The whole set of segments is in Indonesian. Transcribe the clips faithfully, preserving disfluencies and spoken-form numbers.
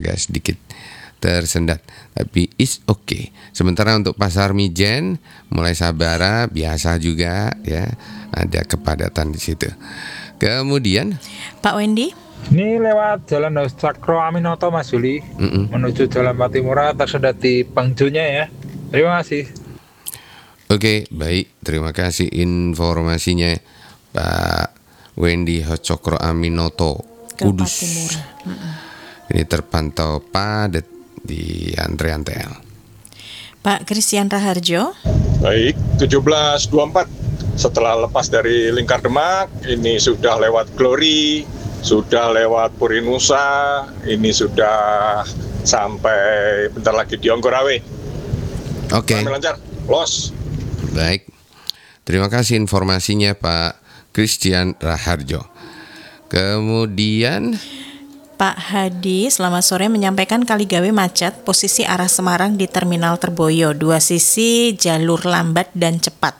agak sedikit tersendat, tapi is okay. Sementara untuk pasar Mijen mulai Sabara biasa juga ya, ada kepadatan di situ. Kemudian Pak Wendy, ini lewat Jalan Cakro Aminoto Mas Juli, Mm-mm. menuju Jalan Patimura tersendat di Pengjulnya ya. Terima kasih. Oke, baik. Terima kasih informasinya Pak Wendy Hocokro Aminoto, ke Kudus. Patimura. Mm-mm. Ini terpantau padat di antrean T L. Pak Christian Raharjo. Baik, tujuh belas dua puluh empat setelah lepas dari Lingkar Demak, ini sudah lewat Glory, sudah lewat Purinusa, ini sudah sampai bentar lagi di Onggorawe. Oke. Kami lancar, los. Baik. Terima kasih informasinya Pak Christian Raharjo. Kemudian Pak Hadi, selamat sore, menyampaikan Kaligawe macet, posisi arah Semarang di Terminal Terboyo, dua sisi jalur lambat dan cepat.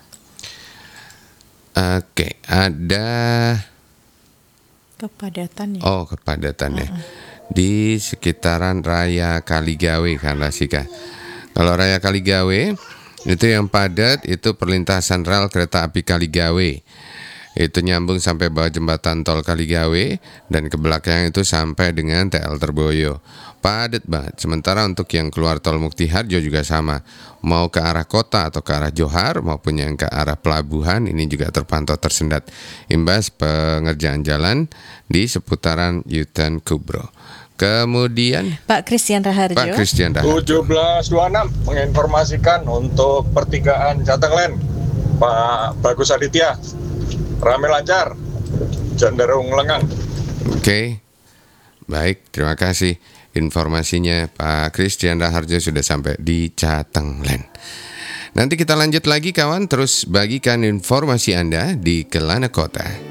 Oke, ada Kepadatan ya. oh kepadatannya di sekitaran Raya Kaligawe karena Sika. Kalau Raya Kaligawe itu yang padat itu perlintasan rel kereta api Kaligawe. Itu nyambung sampai bawah jembatan tol Kaligawe dan ke belakang itu sampai dengan T L Terboyo. Padat banget. Sementara untuk yang keluar tol Muktiharjo juga sama. Mau ke arah kota atau ke arah Johar maupun yang ke arah pelabuhan ini juga terpantau tersendat. Imbas pengerjaan jalan di seputaran Yutan Kubro. Kemudian Pak Christian Raharjo. Pak Christian Raharjo. tujuh belas dua puluh enam menginformasikan untuk pertigaan Jatenglen, Pak Bagus Aditya. Rame lancar, cenderung lengang. Oke, baik, terima kasih informasinya Pak Christian Raharjo sudah sampai di Jatenglen. Nanti kita lanjut lagi kawan, terus bagikan informasi Anda di Kelana Kota.